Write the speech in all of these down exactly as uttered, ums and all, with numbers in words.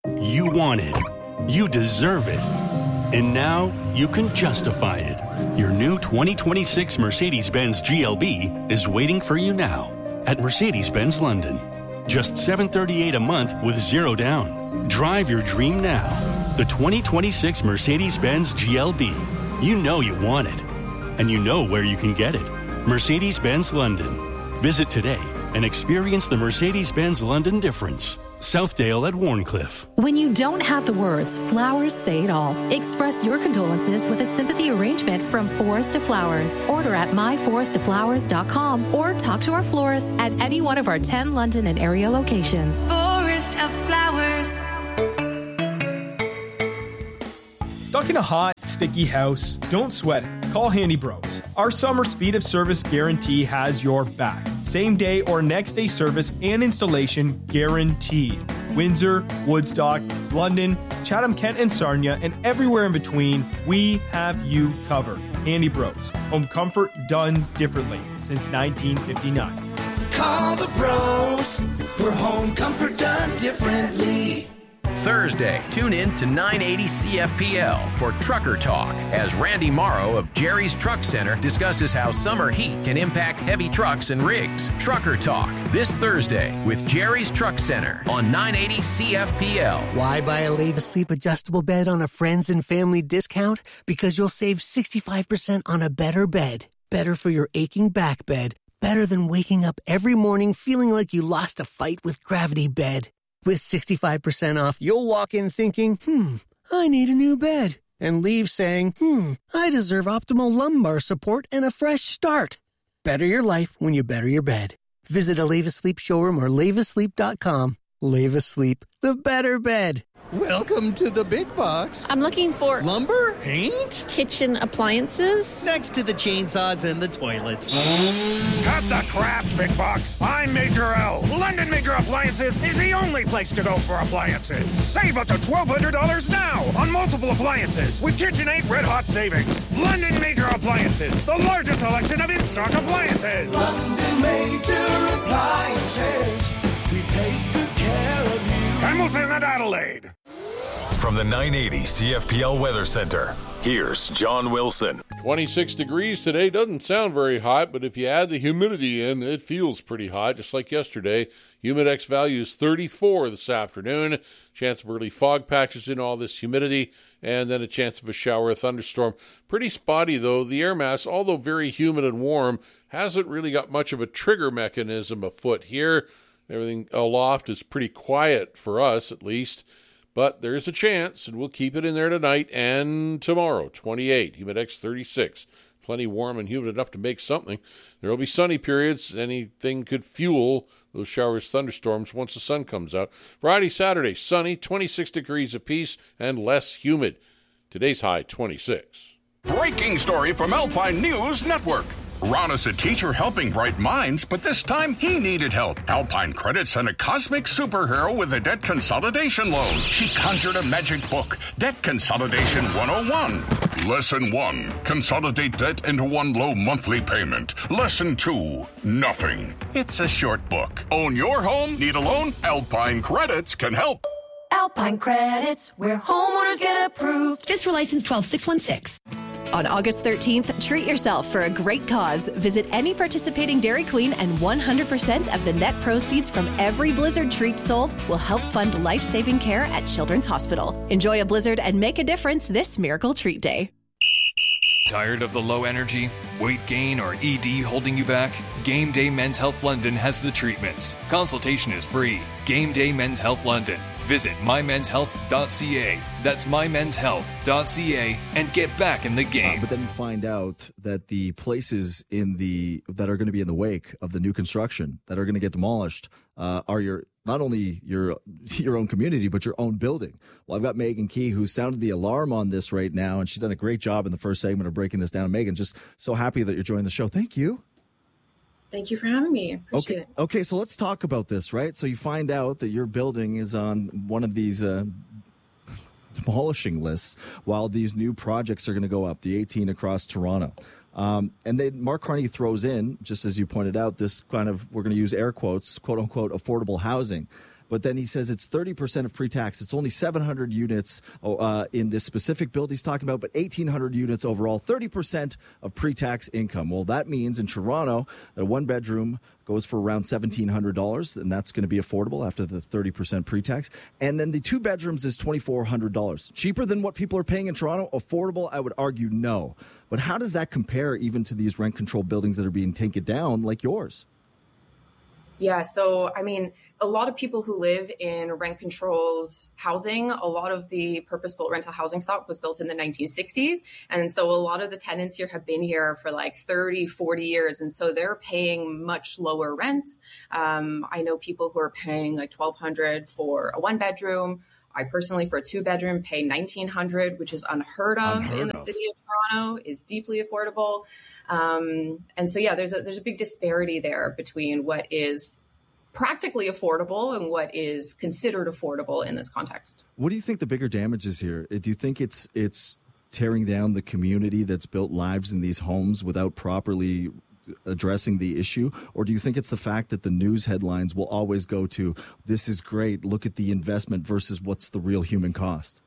You want it. You deserve it. And now you can justify it. Your new twenty twenty-six Mercedes-Benz G L B is waiting for you now at Mercedes-Benz London. Just seven hundred thirty-eight dollars a month with zero down. Drive your dream now. The twenty twenty-six Mercedes-Benz G L B. You know you want it. And you know where you can get it. Mercedes-Benz London. Visit today and experience the Mercedes-Benz London difference. Southdale at Warncliffe. When you don't have the words, flowers say it all. Express your condolences with a sympathy arrangement from Forest of Flowers. Order at my forest of flowers dot com or talk to our florist at any one of our ten London and area locations. Forest of Flowers. Stuck in a hot, sticky house? Don't sweat it. Call Handy Bros. Our summer speed of service guarantee has your back. Same day or next day service and installation guaranteed. Windsor, Woodstock, London, Chatham-Kent and Sarnia, and everywhere in between, we have you covered. Handy Bros. Home comfort done differently since nineteen fifty-nine. Call the bros for home comfort done differently. Thursday, tune in to nine eighty C F P L for Trucker Talk as Randy Morrow of Jerry's Truck Center discusses how summer heat can impact heavy trucks and rigs. Trucker Talk this Thursday with Jerry's Truck Center on nine eighty C F P L. Why buy a Leva Sleep adjustable bed on a friends and family discount? Because you'll save sixty-five percent on a better bed. Better for your aching back bed. Better than waking up every morning feeling like you lost a fight with Gravity Bed. With sixty-five percent off, you'll walk in thinking, hmm, I need a new bed. And leave saying, hmm, I deserve optimal lumbar support and a fresh start. Better your life when you better your bed. Visit a Leva Sleep showroom or leva sleep dot com. Leva Sleep, the better bed. Welcome to the big box. I'm looking for lumber, paint, kitchen appliances. Next to the chainsaws and the toilets. Cut the crap, big box. I'm Major L. London Major Appliances is the only place to go for appliances. Save up to twelve hundred dollars now on multiple appliances with KitchenAid Red Hot Savings. London Major Appliances, the largest selection of in-stock appliances. London Major Appliances. We take good care of you. Hamilton and Adelaide. From the nine eighty C F P L Weather Center, here's John Wilson. twenty-six degrees today. Doesn't sound very hot, but if you add the humidity in, it feels pretty hot, just like yesterday. Humidex value is thirty-four this afternoon. Chance of early fog patches in all this humidity, and then a chance of a shower or thunderstorm. Pretty spotty, though. The air mass, although very humid and warm, hasn't really got much of a trigger mechanism afoot here. Everything aloft is pretty quiet for us, at least. But there's a chance, and we'll keep it in there tonight and tomorrow. twenty-eight, Humidex thirty-six. Plenty warm and humid enough to make something. There will be sunny periods. Anything could fuel those showers, thunderstorms once the sun comes out. Friday, Saturday, sunny, twenty-six degrees apiece and less humid. Today's high, twenty-six. Breaking story from Alpine News Network. Ron is a teacher helping bright minds, but this time he needed help. Alpine Credit sent a cosmic superhero with a debt consolidation loan. She conjured a magic book, Debt Consolidation one oh one. Lesson one, consolidate debt into one low monthly payment. Lesson two, nothing. It's a short book. Own your home? Need a loan? Alpine Credits can help. Alpine Credits, where homeowners get approved. Fiscal license twelve six one six. On August thirteenth, treat yourself for a great cause. Visit any participating Dairy Queen and one hundred percent of the net proceeds from every Blizzard treat sold will help fund life-saving care at Children's Hospital. Enjoy a Blizzard and make a difference this Miracle Treat Day. Tired of the low energy, weight gain, or E D holding you back? Game Day Men's Health London has the treatments. Consultation is free. Game Day Men's Health London. Visit my mens health dot c a. That's my mens health dot c a and get back in the game. Uh, but then find out that the places in the that are going to be in the wake of the new construction that are going to get demolished uh, are your not only your your own community but your own building. Well, I've got Megan Key, who sounded the alarm on this right now, and she's done a great job in the first segment of breaking this down. Megan, just so happy that you're joining the show. Thank you. Thank you for having me. Appreciate okay. it. Okay, so let's talk about this, right? So you find out that your building is on one of these uh, demolishing lists while these new projects are going to go up, the eighteen across Toronto. Um, and then Mark Carney throws in, just as you pointed out, this kind of, we're going to use air quotes, quote unquote, affordable housing. but then he says it's thirty percent of pre-tax. It's only seven hundred units uh, in this specific build he's talking about, but eighteen hundred units overall, thirty percent of pre-tax income. Well, that means in Toronto, a one-bedroom goes for around seventeen hundred dollars, and that's going to be affordable after the thirty percent pre-tax. And then the two bedrooms is twenty-four hundred dollars. Cheaper than what people are paying in Toronto? Affordable? I would argue no. But how does that compare even to these rent-controlled buildings that are being taken down like yours? Yeah, so I mean, a lot of people who live in rent-controlled housing, a lot of the purpose-built rental housing stock was built in the nineteen sixties. And so a lot of the tenants here have been here for like thirty, forty years. And so they're paying much lower rents. Um, I know people who are paying like twelve hundred dollars for a one-bedroom. I personally, for a two-bedroom, pay nineteen hundred dollars, which is unheard of unheard in the of. city of Toronto, is deeply affordable. Um, and so, yeah, there's a, there's a big disparity there between what is practically affordable and what is considered affordable in this context. What do you think the bigger damage is here? Do you think it's it's tearing down the community that's built lives in these homes without properly addressing the issue? Or do you think it's the fact that the news headlines will always go to, this is great, look at the investment versus what's the real human cost?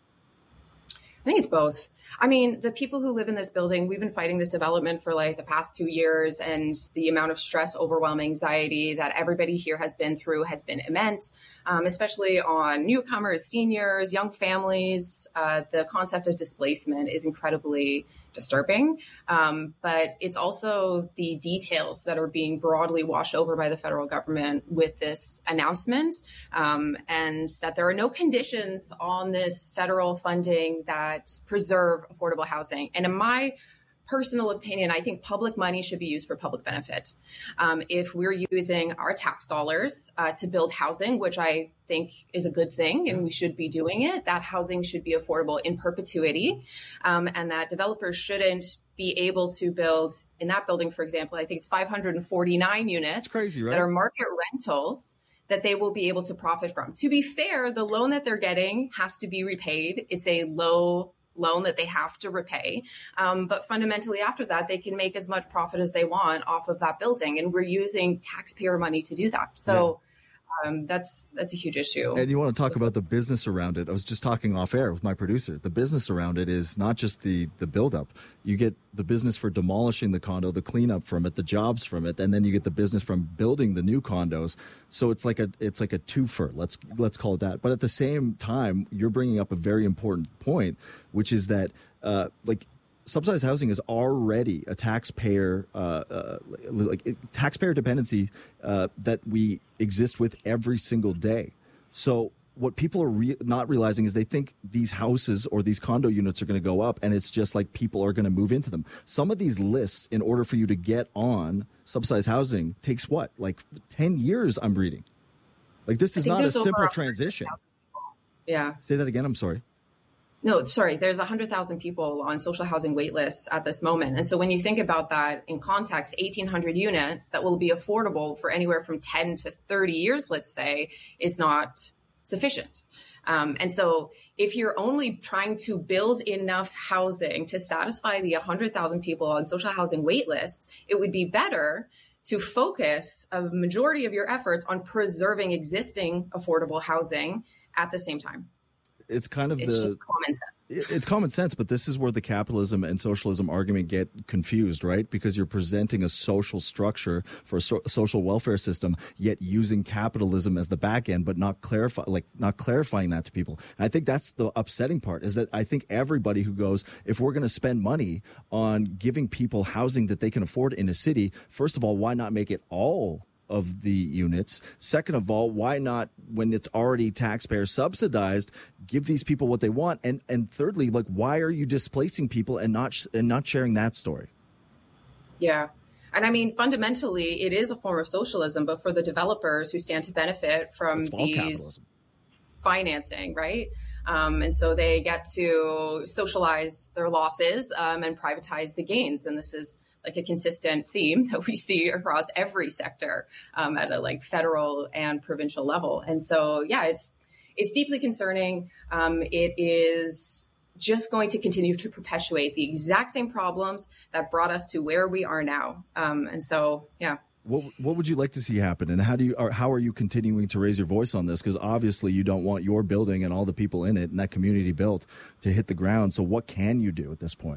I think it's both. I mean, the people who live in this building, we've been fighting this development for like the past two years, and the amount of stress, overwhelm, anxiety that everybody here has been through has been immense, um, especially on newcomers, seniors, young families. Uh, the concept of displacement is incredibly disturbing, um, but it's also the details that are being broadly washed over by the federal government with this announcement, um, and that there are no conditions on this federal funding that preserve affordable housing. And in my personal opinion, I think public money should be used for public benefit. Um, if we're using our tax dollars uh, to build housing, which I think is a good thing, and we should be doing it, that housing should be affordable in perpetuity, um, and that developers shouldn't be able to build in that building, for example, I think it's five hundred forty-nine units crazy, right? that are market rentals that they will be able to profit from. To be fair, the loan that they're getting has to be repaid. It's a low loan that they have to repay. Um, but fundamentally after that, they can make as much profit as they want off of that building. And we're using taxpayer money to do that. So yeah. um, that's that's a huge issue. And you want to talk about the business around it. I was just talking off air with my producer. The business around it is not just the, the buildup. You get the business for demolishing the condo, the cleanup from it, the jobs from it, and then you get the business from building the new condos. So it's like a it's like a twofer. Let's let's call it that. But at the same time, you're bringing up a very important point, which is that uh, like subsidized housing is already a taxpayer uh, uh, like taxpayer dependency uh, that we exist with every single day. So what people are re- not realizing is they think these houses or these condo units are going to go up, and it's just like people are going to move into them. Some of these lists, in order for you to get on subsidized housing, takes what, like ten years, I'm reading. Like, this is not a simple transition. Yeah. Say that again. I'm sorry. No, sorry. There's one hundred thousand people on social housing wait lists at this moment. And so when you think about that in context, eighteen hundred units that will be affordable for anywhere from ten to thirty years, let's say, is not sufficient. Um, and so if you're only trying to build enough housing to satisfy the one hundred thousand people on social housing wait lists, it would be better to focus a majority of your efforts on preserving existing affordable housing at the same time. It's kind of it's the just common sense. It's common sense, but this is where the capitalism and socialism argument get confused, right? Because you're presenting a social structure for a so- social welfare system, yet using capitalism as the back end, but not clarify, like not clarifying that to people. And I think that's the upsetting part, is that I think everybody who goes, if we're going to spend money on giving people housing that they can afford in a city, first of all, why not make it all of the units? Second of all, why not, when it's already taxpayer subsidized, give these people what they want? And and thirdly, like, why are you displacing people and not sh- and not sharing that story? Yeah. And I mean, fundamentally, it is a form of socialism, but for the developers who stand to benefit from these capitalism. Financing, right? Um, and so they get to socialize their losses um, and privatize the gains. And this is like a consistent theme that we see across every sector um, at a like federal and provincial level. And so, yeah, it's it's deeply concerning. Um, it is just going to continue to perpetuate the exact same problems that brought us to where we are now. Um, and so, yeah, What what would you like to see happen, and how do you or how are you continuing to raise your voice on this? Because obviously you don't want your building and all the people in it and that community built to hit the ground. So what can you do at this point?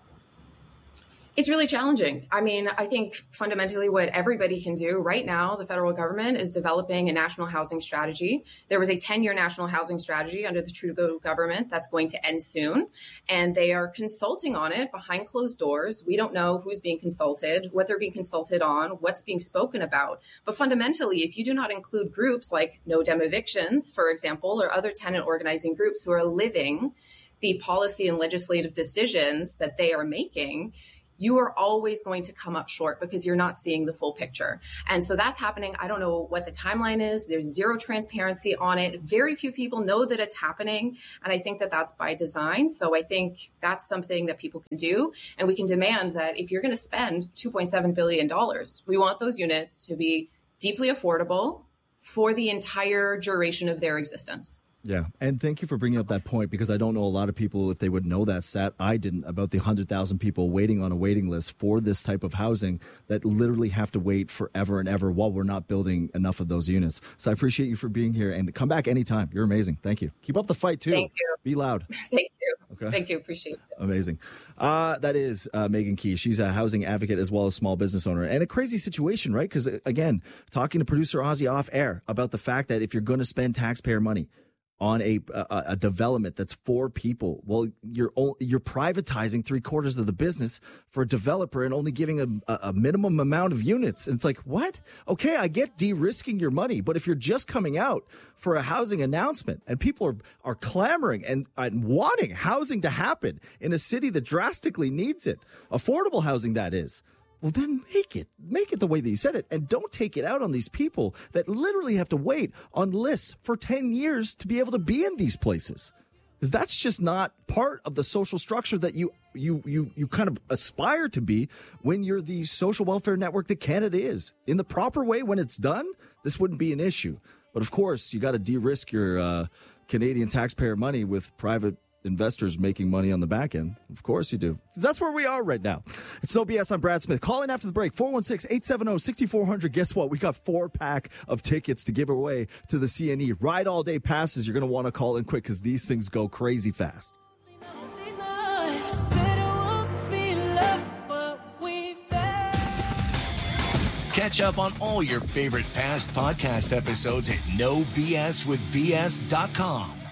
It's really challenging. I mean, I think fundamentally what everybody can do right now, the federal government is developing a national housing strategy. There was a ten-year national housing strategy under the Trudeau government that's going to end soon. And they are consulting on it behind closed doors. We don't know who's being consulted, what they're being consulted on, what's being spoken about. But fundamentally, if you do not include groups like No Dem Evictions, for example, or other tenant organizing groups who are living the policy and legislative decisions that they are making, you are always going to come up short because you're not seeing the full picture. And so that's happening. I don't know what the timeline is. There's zero transparency on it. Very few people know that it's happening. And I think that that's by design. So I think that's something that people can do. And we can demand that if you're going to spend two point seven billion dollars, we want those units to be deeply affordable for the entire duration of their existence. Yeah, and thank you for bringing up that point, because I don't know a lot of people if they would know that stat. I didn't, about the one hundred thousand people waiting on a waiting list for this type of housing that literally have to wait forever and ever while we're not building enough of those units. So I appreciate you for being here, and come back anytime. You're amazing. Thank you. Keep up the fight, too. Thank you. Be loud. Thank you. Okay. Thank you. Appreciate it. Amazing. Uh, that is uh, Megan Key. She's a housing advocate as well as small business owner. And a crazy situation, right? Because, again, talking to producer Ozzy off air about the fact that if you're going to spend taxpayer money on a, a a development that's for people, well, you're you're privatizing three quarters of the business for a developer and only giving a, a minimum amount of units. And it's like, what? Okay, I get de-risking your money, but if you're just coming out for a housing announcement and people are are clamoring and, and wanting housing to happen in a city that drastically needs it, affordable housing that is, well, then make it. Make it the way that you said it. And don't take it out on these people that literally have to wait on lists for ten years to be able to be in these places. Because that's just not part of the social structure that you, you, you, you kind of aspire to be when you're the social welfare network that Canada is. In the proper way, when it's done, this wouldn't be an issue. But of course, you got to de-risk your uh, Canadian taxpayer money with private investors making money on the back end. Of course you do. That's where we are right now. It's No B S. I'm Brad Smith. Call in after the break. four one six, eight seven zero, six four zero zero. Guess what? We got four pack of tickets to give away to the C N E. Ride all day passes. You're going to want to call in quick because these things go crazy fast. Catch up on all your favorite past podcast episodes at no b s with b s dot com.